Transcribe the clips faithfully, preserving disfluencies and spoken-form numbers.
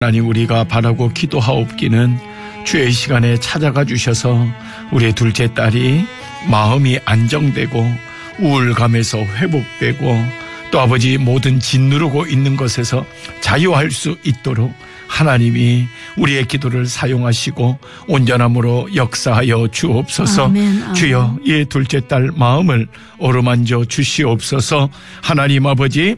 하나님, 우리가 바라고 기도하옵기는 주의 시간에 찾아가 주셔서 우리의 둘째 딸이 마음이 안정되고 우울감에서 회복되고 또 아버지 모든 짓누르고 있는 것에서 자유할 수 있도록 하나님이 우리의 기도를 사용하시고 온전함으로 역사하여 주옵소서. 아멘, 아멘. 주여, 이 둘째 딸 마음을 어루만져 주시옵소서. 하나님 아버지,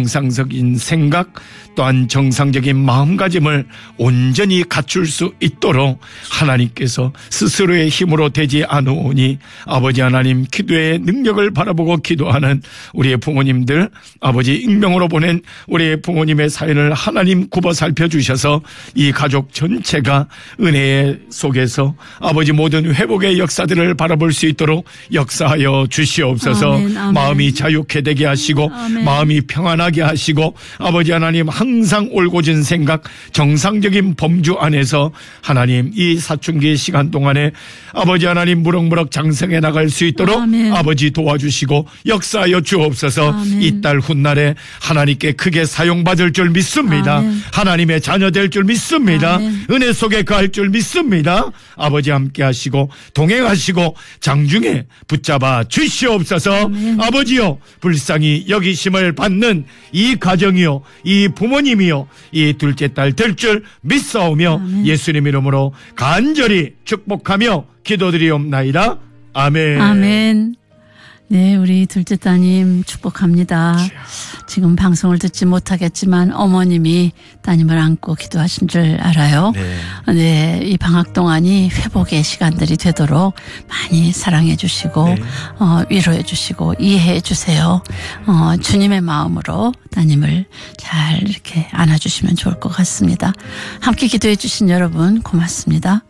정상적인 생각 또한 정상적인 마음가짐을 온전히 갖출 수 있도록 하나님께서 스스로의 힘으로 되지 않으오니 아버지 하나님, 기도의 능력을 바라보고 기도하는 우리의 부모님들, 아버지 익명으로 보낸 우리의 부모님의 사연을 하나님 굽어 살펴주셔서 이 가족 전체가 은혜의 속에서 아버지 모든 회복의 역사들을 바라볼 수 있도록 역사하여 주시옵소서. 아멘, 아멘. 마음이 자유케 되게 하시고 아멘. 마음이 평안하게 하시고 아버지 하나님, 항상 올곧은 생각, 정상적인 범주 안에서 하나님 이 사춘기 시간 동안에 아버지 하나님 무럭무럭 장성해 나갈 수 있도록 아멘. 아버지 도와주시고 역사하여 주옵소서. 이 딸 훗날에 하나님께 크게 사용받을 줄 믿습니다. 아멘. 하나님의 자녀 될 줄 믿습니다. 아멘. 은혜 속에 거할 줄 믿습니다. 아버지 함께 하시고 동행하시고 장중에 붙잡아 주시옵소서. 아멘. 아버지요, 불쌍히 여기심을 받는 이 가정이요, 이 부모님이요, 이 둘째 딸 될 줄 믿사오며 아멘. 예수님 이름으로 간절히 축복하며 기도드리옵나이다. 아멘. 아멘. 네, 우리 둘째 따님 축복합니다. 지금 방송을 듣지 못하겠지만 어머님이 따님을 안고 기도하신 줄 알아요. 네. 네, 이 방학 동안이 회복의 시간들이 되도록 많이 사랑해 주시고 네. 어, 위로해 주시고 이해해 주세요. 어, 주님의 마음으로 따님을 잘 이렇게 안아주시면 좋을 것 같습니다. 함께 기도해 주신 여러분 고맙습니다.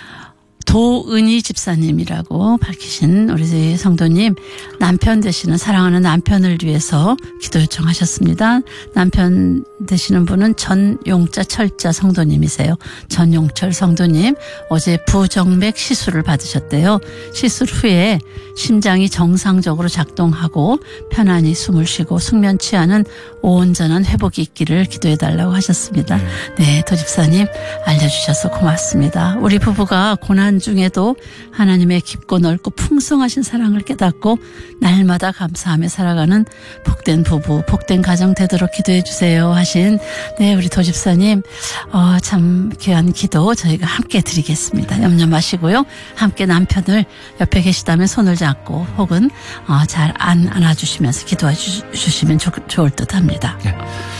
도은희 집사님이라고 밝히신 우리 성도님, 남편 되시는 사랑하는 남편을 위해서 기도 요청하셨습니다. 남편 되시는 분은 전용자 철자 성도님이세요. 전용철 성도님, 어제 부정맥 시술을 받으셨대요. 시술 후에 심장이 정상적으로 작동하고 편안히 숨을 쉬고 숙면 취하는 온전한 회복이 있기를 기도해달라고 하셨습니다. 네, 도 집사님 알려주셔서 고맙습니다. 우리 부부가 고난 중에도 하나님의 깊고 넓고 풍성하신 사랑을 깨닫고 날마다 감사하며 살아가는 복된 부부, 복된 가정 되도록 기도해 주세요 하신 네, 우리 도 집사님, 어, 참 귀한 기도 저희가 함께 드리겠습니다. 염려 마시고요. 함께 남편을 옆에 계시다면 손을 잡고 혹은 어, 잘 안, 안아주시면서 기도해 주시면 좋, 좋을 듯 합니다. 네.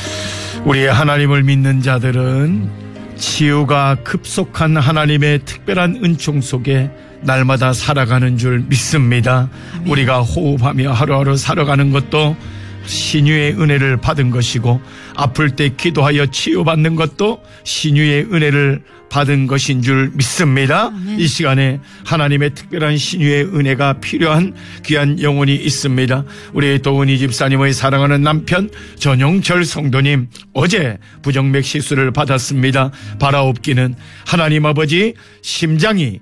우리 하나님을 믿는 자들은 치유가 급속한 하나님의 특별한 은총 속에 날마다 살아가는 줄 믿습니다. 아멘. 우리가 호흡하며 하루하루 살아가는 것도 신유의 은혜를 받은 것이고 아플 때 기도하여 치유받는 것도 신유의 은혜를 받은 것인 줄 믿습니다. 아멘. 이 시간에 하나님의 특별한 신유의 은혜가 필요한 귀한 영혼이 있습니다. 우리 도은희 집사님의 사랑하는 남편 전용철 성도님, 어제 부정맥 시술을 받았습니다. 바라옵기는 하나님 아버지, 심장이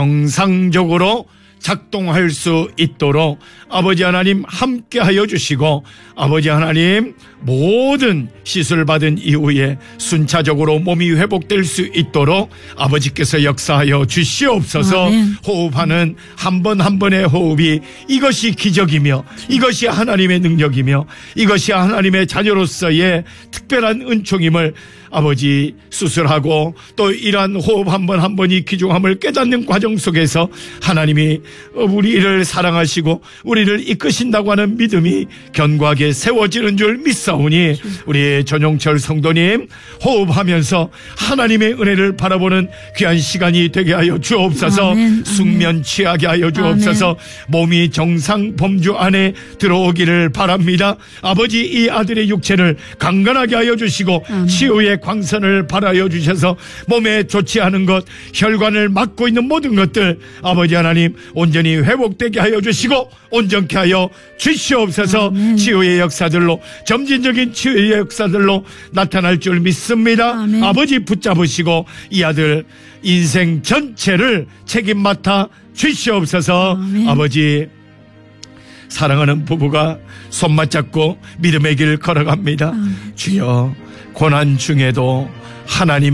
정상적으로 작동할 수 있도록 아버지 하나님 함께하여 주시고 아버지 하나님 모든 시술 받은 이후에 순차적으로 몸이 회복될 수 있도록 아버지께서 역사하여 주시옵소서. 아멘. 호흡하는 한 번 한 번의 호흡이 이것이 기적이며 이것이 하나님의 능력이며 이것이 하나님의 자녀로서의 특별한 은총임을 아버지 수술하고 또 이러한 호흡 한 번 한 번이 귀중함을 깨닫는 과정 속에서 하나님이 우리를 사랑하시고 우리를 이끄신다고 하는 믿음이 견고하게 세워지는 줄 믿사오니 우리 전용철 성도님, 호흡하면서 하나님의 은혜를 바라보는 귀한 시간이 되게 하여 주옵소서. 아멘, 아멘. 숙면 취하게 하여 주옵소서. 아멘. 몸이 정상 범주 안에 들어오기를 바랍니다. 아버지, 이 아들의 육체를 강건하게 하여 주시고 아멘. 치유의 광선을 발하여 주셔서 몸에 좋지 않은 것, 혈관을 막고 있는 모든 것들 아버지 하나님 온전히 회복되게 하여 주시고 온전케 하여 주시옵소서. 아멘. 치유의 역사들로, 점진적인 치유의 역사들로 나타날 줄 믿습니다. 아멘. 아버지 붙잡으시고 이 아들 인생 전체를 책임 맡아 주시옵소서. 아멘. 아버지, 사랑하는 부부가 손 맞잡고 믿음의 길 걸어갑니다. 아멘. 주여, 고난 중에도 하나님